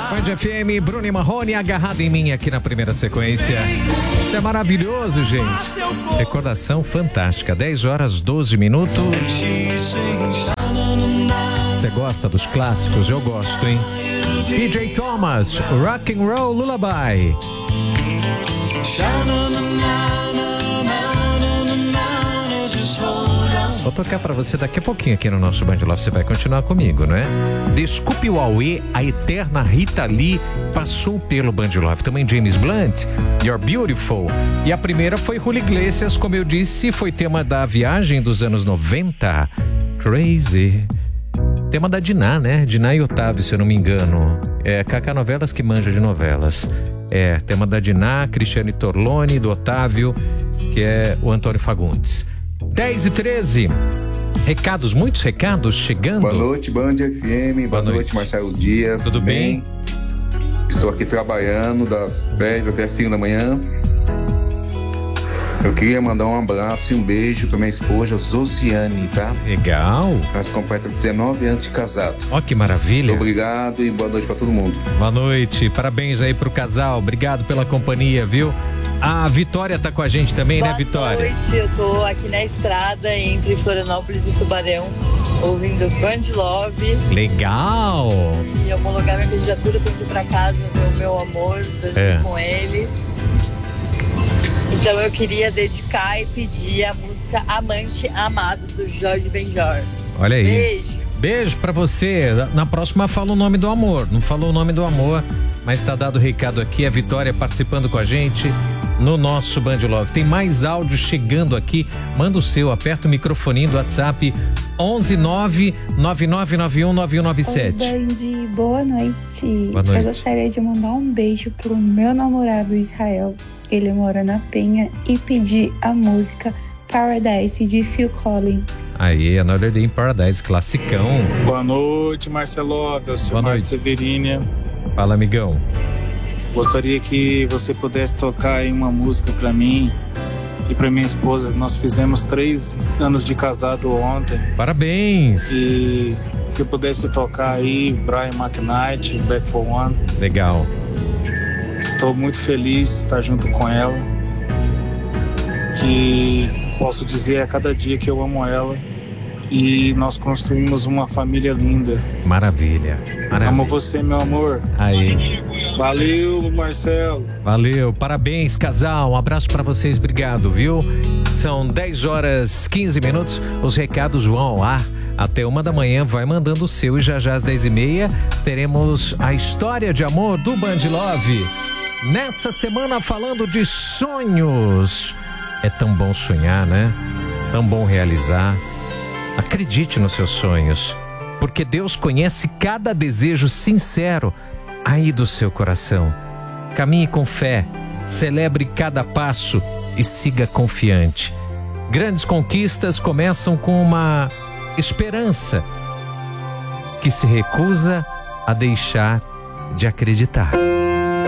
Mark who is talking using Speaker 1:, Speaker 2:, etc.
Speaker 1: Band FM, Bruno e Marrone, agarrado em mim aqui na primeira sequência. Isso é maravilhoso, gente. Recordação fantástica. 10 horas 12 minutos. Você gosta dos clássicos? Eu gosto, hein? PJ Thomas, Rock and Roll Lullaby. Vou tocar pra você daqui a pouquinho aqui no nosso Band Love. Você vai continuar comigo, não é? Desculpe o Aue, a eterna Rita Lee passou pelo Band Love. Também James Blunt, You're Beautiful. E a primeira foi Julio Iglesias, como eu disse, foi tema da viagem dos anos 90. Crazy. Tema da Diná, né? Diná e Otávio, se eu não me engano. É Cacá Novelas que manja de novelas. É, tema da Diná, Cristiane Torlone, do Otávio, que é o Antônio Fagundes. 10h13. Recados, muitos recados chegando.
Speaker 2: Boa noite, Band FM. Boa noite, Marcelo Dias.
Speaker 1: Tudo bem?
Speaker 2: Estou aqui trabalhando das 10 até as 5 da manhã. Eu queria mandar um abraço e um beijo para minha esposa Josiane, tá?
Speaker 1: Legal.
Speaker 2: Nós completamos 19 anos de casado.
Speaker 1: Ó, que maravilha.
Speaker 2: Obrigado e boa noite para todo mundo.
Speaker 1: Boa noite, parabéns aí pro casal. Obrigado pela companhia, viu? A Vitória tá com a gente também, né, Vitória?
Speaker 3: Boa noite, eu tô aqui na estrada entre Florianópolis e Tubarão, ouvindo Band Love.
Speaker 1: Legal!
Speaker 3: E homologar minha candidatura, tô indo pra casa ver o meu amor, dormir com ele. Então eu queria dedicar e pedir a música Amante Amado, do Jorge Benjor.
Speaker 1: Olha aí.
Speaker 3: Beijo.
Speaker 1: Beijo pra você. Na próxima fala o nome do amor. Não falou o nome do amor, mas tá dado o recado aqui. A Vitória participando com a gente no nosso Band Love. Tem mais áudio chegando aqui. Manda o seu, aperta o microfoninho do WhatsApp 11999919197.
Speaker 4: Band, boa noite.
Speaker 1: Boa noite.
Speaker 4: Eu gostaria de mandar um beijo pro meu namorado Israel. Ele mora na Penha, e pedir a música Paradise de Phil Collins.
Speaker 1: Aí, Another Day in Paradise, classicão.
Speaker 5: Boa noite, Marcelo. Eu sou Marcos Severínia.
Speaker 1: Fala, amigão.
Speaker 5: Gostaria que você pudesse tocar aí uma música pra mim e pra minha esposa. Nós fizemos 3 anos de casado ontem.
Speaker 1: Parabéns!
Speaker 5: E se pudesse tocar aí Brian McKnight, Back for One.
Speaker 1: Legal.
Speaker 5: Estou muito feliz de estar junto com ela. Que posso dizer a cada dia que eu amo ela. E nós construímos uma família linda.
Speaker 1: Maravilha.
Speaker 5: Amo você, meu amor.
Speaker 1: Aí.
Speaker 5: Valeu, Marcelo.
Speaker 1: Valeu, parabéns, casal. Um abraço pra vocês, obrigado, viu? São 10 horas 15 minutos. Os recados vão ao ar até 1 da manhã. Vai mandando o seu e já às 10h30 teremos a história de amor do Band Love. Nessa semana falando de sonhos. É tão bom sonhar, né? Tão bom realizar. Acredite nos seus sonhos, porque Deus conhece cada desejo sincero aí do seu coração. Caminhe com fé, celebre cada passo e siga confiante. Grandes conquistas começam com uma esperança que se recusa a deixar de acreditar.